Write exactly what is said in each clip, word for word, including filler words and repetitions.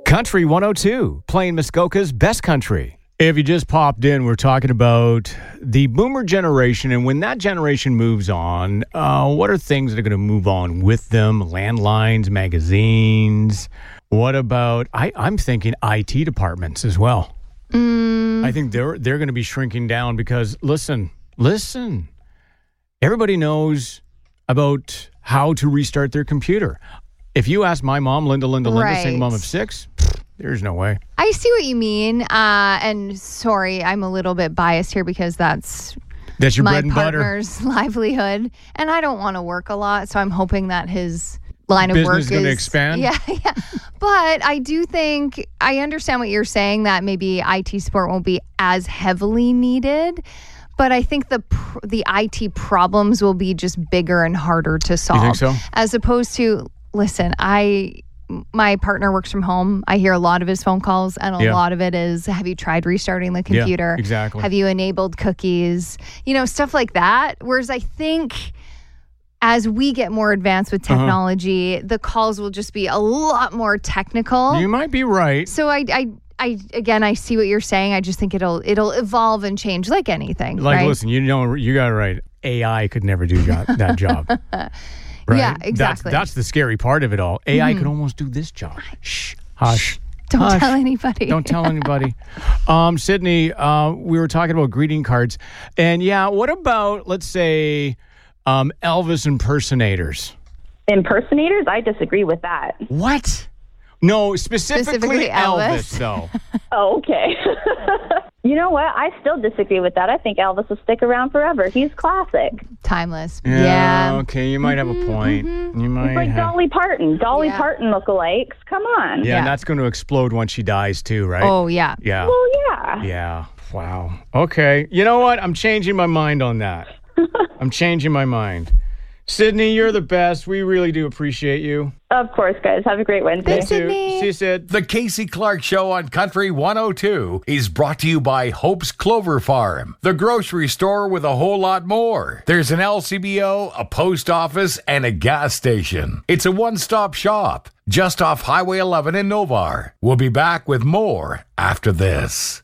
Country one oh two, playing Muskoka's best country. If you just popped in, we're talking about the boomer generation, and when that generation moves on, uh, what are things that are going to move on with them? Landlines, magazines. What about, I, I'm thinking I T departments as well. Mm. I think they're they're going to be shrinking down because, listen, listen, everybody knows about how to restart their computer. If you ask my mom, Linda, Linda, Linda, Right. single mom of six, there's no way. I see what you mean. Uh, and sorry, I'm a little bit biased here because that's That's your my bread and butter. partner's livelihood. And I don't want to work a lot, so I'm hoping that his line of Business work is gonna is expand? Yeah, yeah. But I do think I understand what you're saying, that maybe I T support won't be as heavily needed. But I think the pr- the I T problems will be just bigger and harder to solve. You think so? As opposed to, listen, I my partner works from home. I hear a lot of his phone calls, and a Yeah. lot of it is, have you tried restarting the computer? Yeah, exactly. Have you enabled cookies? You know, stuff like that. Whereas I think as we get more advanced with technology, uh-huh. the calls will just be a lot more technical. You might be right. So I, I, I, again, I see what you're saying. I just think it'll it'll evolve and change like anything. Like, right? listen, you know, you got it right. A I could never do jo- that job. Right? Yeah, exactly. That's, that's the scary part of it all. A I mm-hmm. could almost do this job. Shh, hush. Don't hush. tell anybody. Don't tell anybody. um, Sydney, uh, we were talking about greeting cards. And yeah, what about, let's say, um, Elvis impersonators? Impersonators? I disagree with that. What? No, specifically, Specifically Elvis, Elvis. though. Oh, okay. You know what? I still disagree with that. I think Elvis will stick around forever. He's classic. Timeless. Yeah. Yeah. Okay, you might have a point. Mm-hmm. You might It's like have... Dolly Parton. Dolly Yeah. Parton lookalikes. Come on. Yeah, Yeah. and that's going to explode once she dies too, right? Oh, yeah. Yeah. Well, yeah. Yeah. Wow. Okay. You know what? I'm changing my mind on that. I'm changing my mind. Sydney, you're the best. We really do appreciate you. Of course, guys. Have a great Wednesday. Thanks, Sydney. See you, Sid. The Casey Clark Show on Country one oh two is brought to you by Hope's Clover Farm, the grocery store with a whole lot more. There's an L C B O, a post office, and a gas station. It's a one-stop shop just off Highway eleven in Novar. We'll be back with more after this.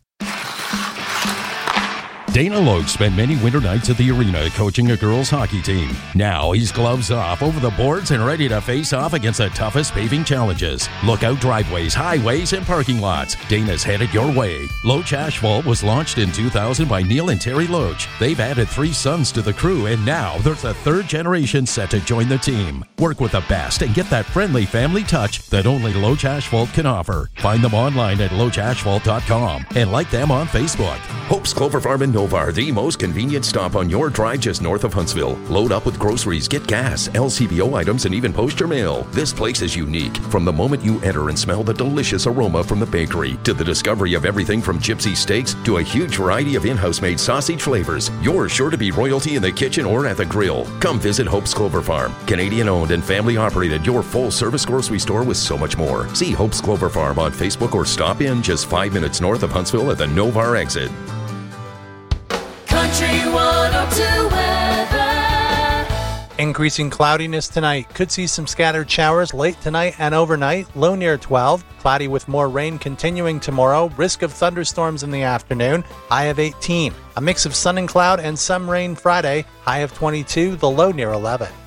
Dana Logue spent many winter nights at the arena coaching a girls' hockey team. Now he's gloves off, over the boards, and ready to face off against the toughest paving challenges. Lookout driveways, highways, and parking lots. Dana's headed your way. Loach Asphalt was launched in two thousand by Neil and Terry Loach. They've added three sons to the crew, and now there's a third generation set to join the team. Work with the best and get that friendly family touch that only Loach Asphalt can offer. Find them online at loach asphalt dot com and like them on Facebook. Hope's Clover Farm in Novar, the most convenient stop on your drive just north of Huntsville. Load up with groceries, get gas, L C B O items, and even post your mail. This place is unique. From the moment you enter and smell the delicious aroma from the bakery, to the discovery of everything from gypsy steaks to a huge variety of in-house made sausage flavors, you're sure to be royalty in the kitchen or at the grill. Come visit Hope's Clover Farm. Canadian owned and family operated, your full service grocery store with so much more. See Hope's Clover Farm on Facebook or stop in just five minutes north of Huntsville at the Novar exit. Country one oh two weather. Increasing cloudiness tonight. Could see some scattered showers late tonight and overnight. Low near twelve. Cloudy with more rain continuing tomorrow. Risk of thunderstorms in the afternoon. High of eighteen. A mix of sun and cloud and some rain Friday. High of twenty-two. The low near eleven.